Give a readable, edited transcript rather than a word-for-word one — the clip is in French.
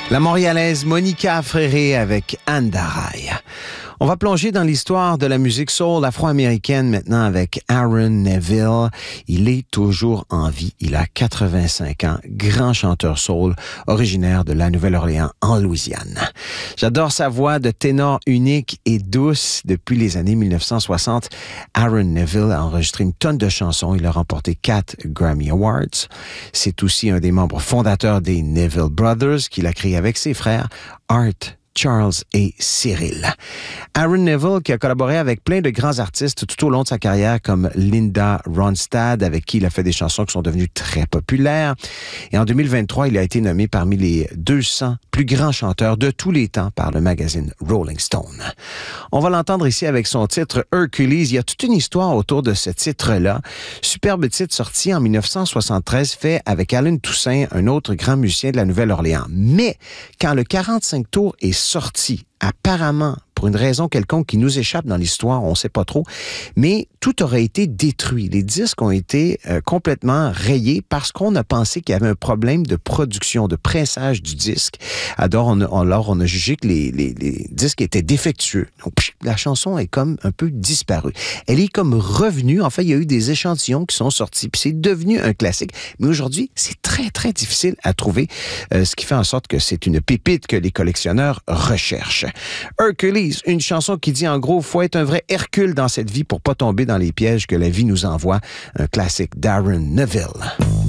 La Montréalaise Monica Fréré avec Andarai. On va plonger dans l'histoire de la musique soul afro-américaine maintenant avec Aaron Neville. Il est toujours en vie. Il a 85 ans, grand chanteur soul, originaire de la Nouvelle-Orléans en Louisiane. J'adore sa voix de ténor unique et douce. Depuis les années 1960, Aaron Neville a enregistré une tonne de chansons. Il a remporté 4 Grammy Awards. C'est aussi un des membres fondateurs des Neville Brothers qu'il a créé avec ses frères Art, Charles et Cyril. Aaron Neville, qui a collaboré avec plein de grands artistes tout au long de sa carrière, comme Linda Ronstadt, avec qui il a fait des chansons qui sont devenues très populaires. Et en 2023, il a été nommé parmi les 200 plus grands chanteurs de tous les temps par le magazine Rolling Stone. On va l'entendre ici avec son titre Hercules. Il y a toute une histoire autour de ce titre-là. Superbe titre sorti en 1973, fait avec Allen Toussaint, un autre grand musicien de la Nouvelle-Orléans. Mais quand le 45 tours est sorti, apparemment, pour une raison quelconque qui nous échappe dans l'histoire, on ne sait pas trop, mais tout aurait été détruit. Les disques ont été complètement rayés parce qu'on a pensé qu'il y avait un problème de production, de pressage du disque. Alors, on a jugé que les disques étaient défectueux. Donc, la chanson est comme un peu disparue. Elle est comme revenue. En fait, il y a eu des échantillons qui sont sortis, puis c'est devenu un classique. Mais aujourd'hui, c'est très, très difficile à trouver, ce qui fait en sorte que c'est une pépite que les collectionneurs recherchent. Hercules, une chanson qui dit en gros, faut être un vrai Hercule dans cette vie pour pas tomber dans les pièges que la vie nous envoie. Un classique d'Aaron Neville.